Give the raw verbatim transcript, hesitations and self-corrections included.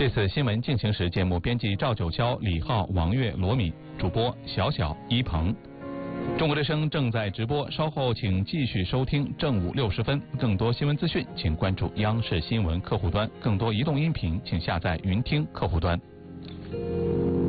这次新闻进行时节目编辑赵九霄、李浩、王悦、罗敏，主播小小、一鹏。中国之声正在直播，稍后请继续收听正午六十分。更多新闻资讯，请关注央视新闻客户端；更多移动音频，请下载云听客户端。